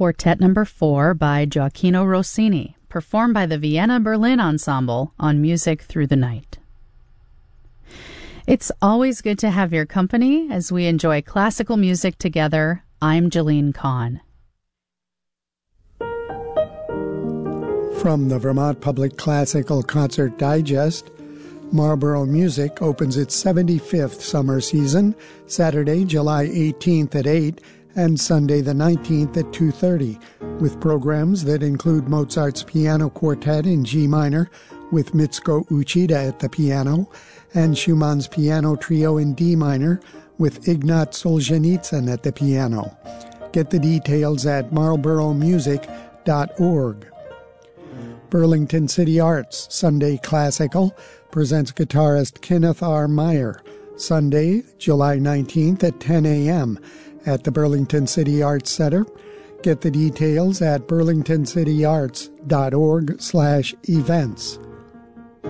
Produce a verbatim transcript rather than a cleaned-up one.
Quartet Number four by Gioacchino Rossini, performed by the Vienna Berlin Ensemble on Music Through the Night. It's always good to have your company as we enjoy classical music together. I'm Jeline Kahn. From the Vermont Public Classical Concert Digest, Marlborough Music opens its seventy-fifth summer season, Saturday, July eighteenth at eight and Sunday the nineteenth at two thirty, with programs that include Mozart's Piano Quartet in G minor with Mitsuko Uchida at the piano, and Schumann's Piano Trio in D minor with Ignat Solzhenitsyn at the piano. Get the details at marlborough music dot org. Burlington City Arts Sunday Classical presents guitarist Kenneth R. Meyer, Sunday, July nineteenth at ten a.m. at the Burlington City Arts Center. Get the details at burlington city arts dot org slash events.